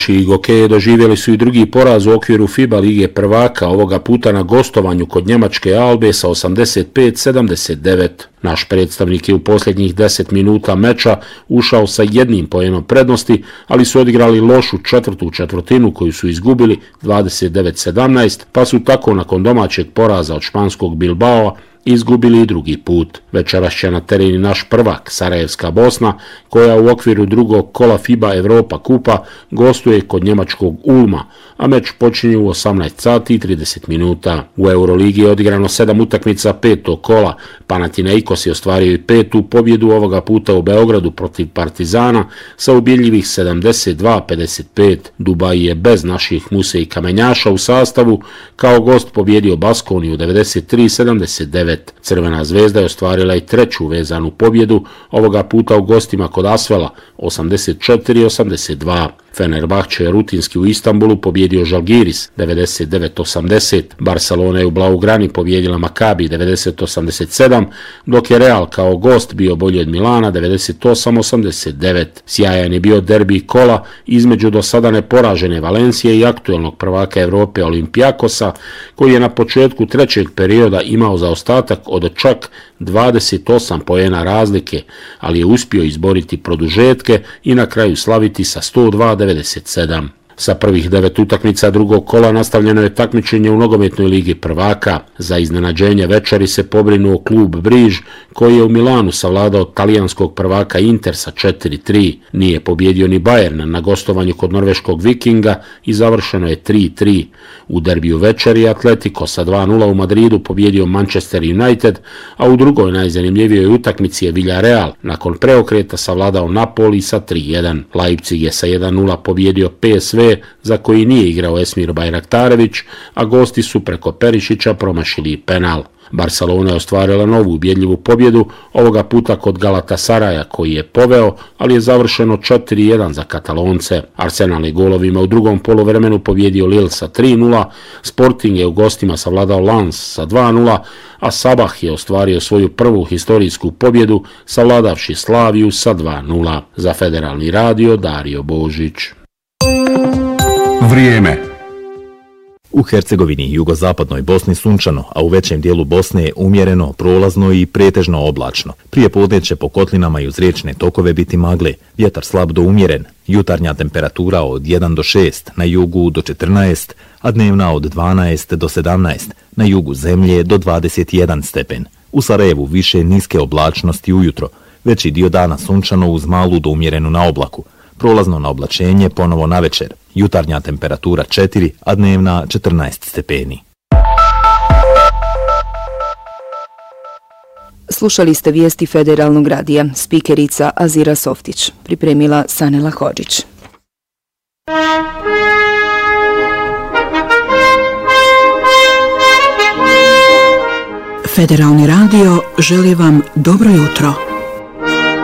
Gokeje doživjeli su i drugi poraz u okviru FIBA Lige prvaka, ovoga puta na gostovanju kod njemačke Albe sa 85-79. Naš predstavnik je u posljednjih 10 minuta meča ušao sa 1 poenom prednosti, ali su odigrali lošu četvrtu četvrtinu koju su izgubili 29-17, pa su tako nakon domaćeg poraza od španskog Bilbao izgubili i drugi put. Večeras će na tereni naš prvak, Sarajevska Bosna, koja u okviru drugog kola FIBA Europa kupa gostuje kod njemačkog Ulma, a meč počinje u 18 sati i 30 minuta. U Euroligi je odigrano 7 utakmica 5. kola. Panathinaikos je ostvario i 5. pobjedu ovoga puta u Beogradu protiv Partizana sa ubjedljivih 72-55. Dubai je bez naših Muse i Kamenjaša u sastavu kao gost pobjedio Baskoniju 93-79. Crvena zvezda je ostvarila i 3. vezanu pobjedu, ovoga puta u gostima kod Asvela 84-82. Fenerbahče je rutinski u Istanbulu pobjedio Žalgiris 99-80, Barcelona je u Blaugrani pobjedila Makabi 90-87, dok je Real kao gost bio bolji od Milana 98-89. Sjajan je bio derbi kola između do sada neporažene Valencije i aktuelnog prvaka Evrope Olimpijakosa, koji je na početku trećeg perioda imao zaostatak od čak 28 poena razlike, ali je uspio izboriti produžetke i na kraju slaviti sa 102-97. Sa prvih 9 utakmica drugog kola nastavljeno je takmičenje u nogometnoj ligi prvaka. Za iznenađenje večeri se pobrinuo klub Briž, koji je u Milanu savladao talijanskog prvaka Inter sa 4-3. Nije pobjedio ni Bayern na gostovanju kod norveškog Vikinga i završeno je 3-3. U derbiju večeri Atletico sa 2-0 u Madridu pobjedio Manchester United, a u drugoj najzanimljivijoj utakmici je Villarreal nakon preokreta savladao Napoli sa 3-1. Leipzig je sa 1-0 pobjedio PSV, za koji nije igrao Esmir Bajraktarević, a gosti su preko Perišića promašili penal. Barcelona je ostvarila novu ubjedljivu pobjedu, ovoga puta kod Galatasaraja koji je poveo, ali je završeno 4-1 za Katalonce. Arsenal je golovima u drugom poluvremenu pobjedio Lille sa 3-0, Sporting je u gostima savladao Lens sa 2-0, a Sabah je ostvario svoju prvu historijsku pobjedu savladavši Slaviju sa 2-0. Za Federalni radio Dario Božić. Vrijeme. U Hercegovini i jugozapadnoj Bosni sunčano, a u većem dijelu Bosne je umjereno, prolazno i pretežno oblačno. Prije podne će po kotlinama i uz riječne tokove biti magle, vjetar slab do umjeren, jutarnja temperatura od 1 do 6, na jugu do 14, a dnevna od 12 do 17, na jugu zemlje do 21 stepen. U Sarajevu više niske oblačnosti ujutro, veći dio dana sunčano uz malu do umjerenu na oblaku. Prolazno na oblačenje ponovo na večer. Jutarnja temperatura 4, a dnevna 14 stepeni. Slušali ste vijesti Federalnog radija. Spikerica Azira Softić. Pripremila Sanela Hodžić. Federalni radio želi vam dobro jutro.